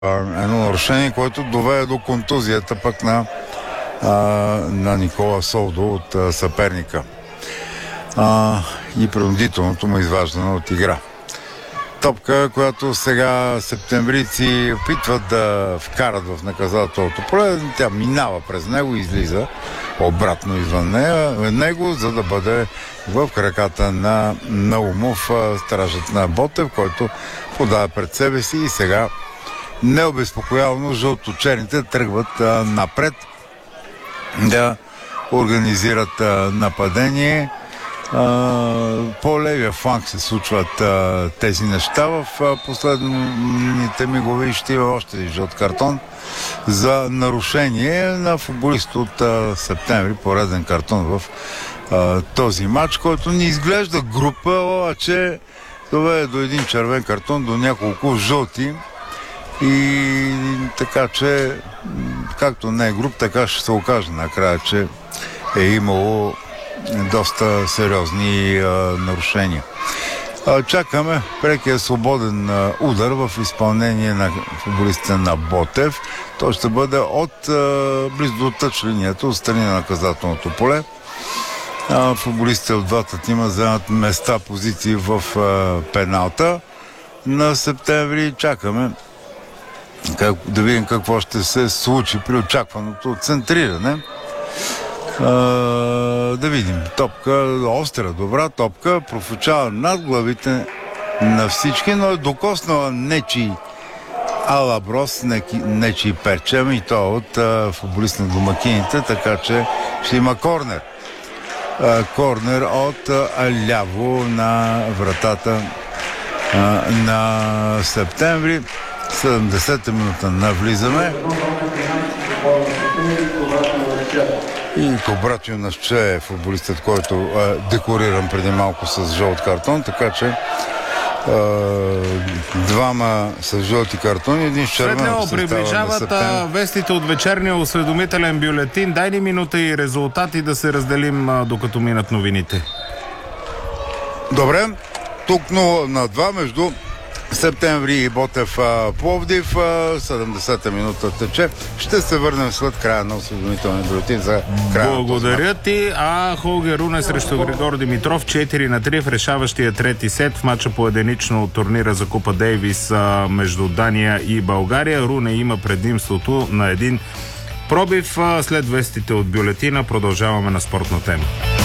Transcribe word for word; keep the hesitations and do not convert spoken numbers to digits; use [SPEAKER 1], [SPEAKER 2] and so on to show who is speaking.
[SPEAKER 1] едно нарушение, което доведе до контузията пък на, а, на Никола Солдо от а, съперника. А, и принудителното му изваждане от игра. Топка, която сега септемврици опитват да вкарат в наказателното поле, тя минава през него и излиза обратно извън него, за да бъде в краката на Наумов, стражът на Ботев, който подава пред себе си и сега необезпокоявано жълточерните тръгват а, напред да организират а, нападение. Uh, по левия фланг се случват uh, тези неща. В uh, последните мигове ще има още един жълт картон за нарушение на футболист от uh, септември, пореден картон в uh, този матч, който ни изглежда група, обаче доведе до един червен картон, до няколко жълти и така че както не е груп, така ще се окаже накрая, че е имало доста сериозни а, нарушения. А, чакаме прекия свободен а, удар в изпълнение на футболистите на Ботев. Той ще бъде от а, близо до тъч линията, от страни на наказателното поле. А, футболистите от двата тима вземат места, позиции в а, пеналта. На септември чакаме как, да видим какво ще се случи при очакваното центриране. Uh, да видим. Топка, остра, добра топка, профучава над главите на всички, но е докоснала нечи алаброс, нечи перчем и то от uh, футболист на домакините, така че ще има корнер. Uh, корнер от uh, ляво на вратата uh, на септември. седемдесета минута навлизаме. И Кобратио Насче е футболистът, който е декориран преди малко с жълт картон, така че е, двама с жълти картони, един с червен.
[SPEAKER 2] Приближават вестите от вечерния осведомителен бюлетин. Дай ни минута и резултати да се разделим, докато минат новините.
[SPEAKER 1] Добре, тук нула на два между Септември и Ботев Пловдив. седемдесета минута тече. Ще се върнем след края на осведомителния бюлетин за края.
[SPEAKER 2] Благодаря ти. А Холгер Руне срещу Григор Димитров четири на три в решаващия трети сет в мача по единично от турнира за Купа Дейвис между Дания и България. Руне има предимството на един пробив. След вестите от бюлетина продължаваме на спортна тема.